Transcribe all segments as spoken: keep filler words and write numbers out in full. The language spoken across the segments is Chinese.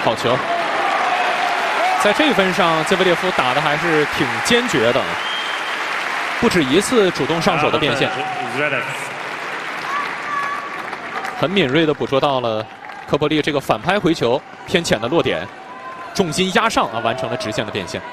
好球！在这一分上，兹维列夫打的还是挺坚决的，不止一次主动上手的变现，很敏锐地捕捉到了科波利这个反拍回球偏浅的落点，重心压上啊，完成了直线的变现。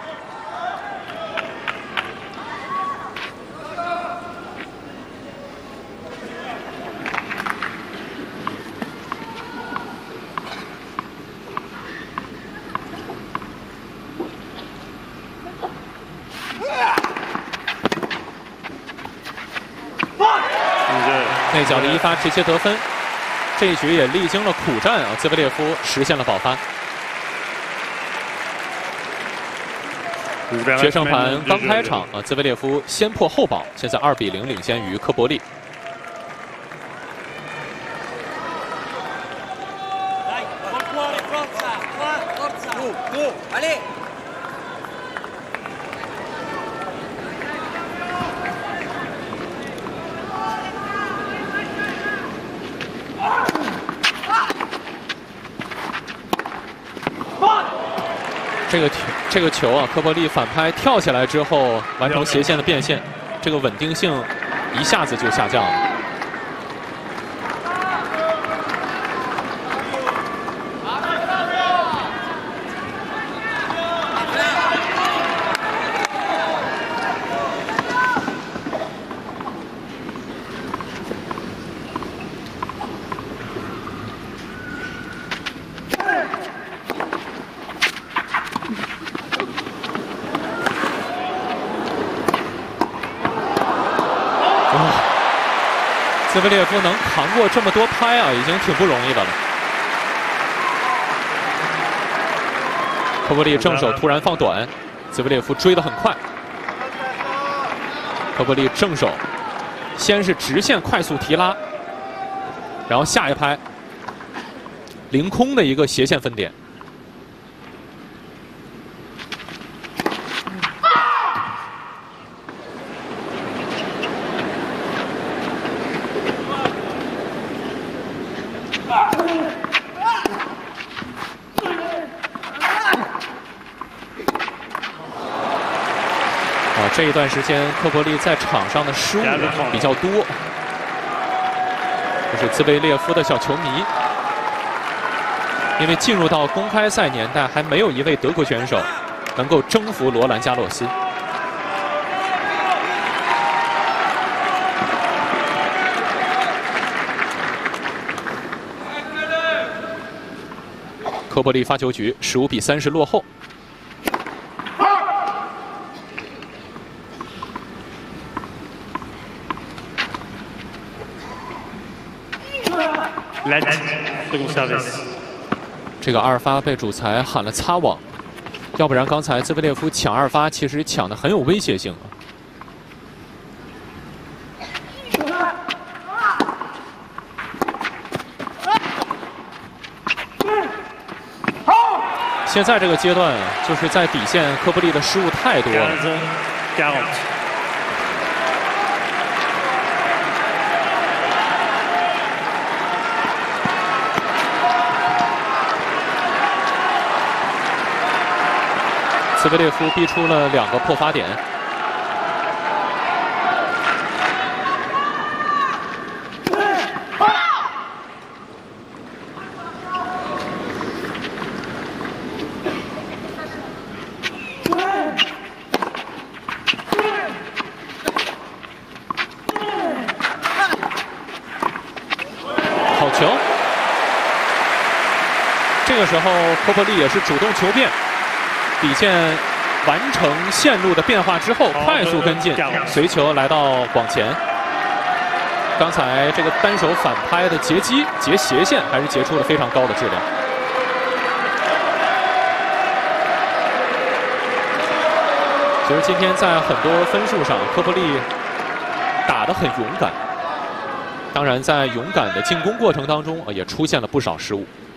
内角的一发直接得分，这一局也历经了苦战啊，兹维列夫实现了保发。决胜盘刚开场啊，兹维列夫先破后保，现在二比零领先于科波利。这个球，这个球啊，科波利反拍跳起来之后，完成斜线的变现，这个稳定性一下子就下降了。兹维列夫能扛过这么多拍啊，已经挺不容易的了。科波利正手突然放短，兹维列夫追得很快。科波利正手先是直线快速提拉，然后下一拍凌空的一个斜线分点。 这一段时间，科波利在场上的失误比较多，这是兹维列夫的小球迷。因为进入到公开赛年代，还没有一位德国选手能够征服罗兰加洛斯。科波利发球局十五比三十落后。 这个二发被主裁喊了擦网，要不然刚才兹维列夫抢二发其实抢得很有威胁性啊。现在这个阶段就是在底线，科波利的失误太多了。 兹维列夫逼出了两个破发点，好球！这个时候科波利也是主动求变。 底线完成线路的变化之后，快速跟进，随球来到网前。刚才这个单手反拍的截击、截斜线，还是截出了非常高的质量。其实今天在很多分数上，科波利打得很勇敢。当然，在勇敢的进攻过程当中，也出现了不少失误。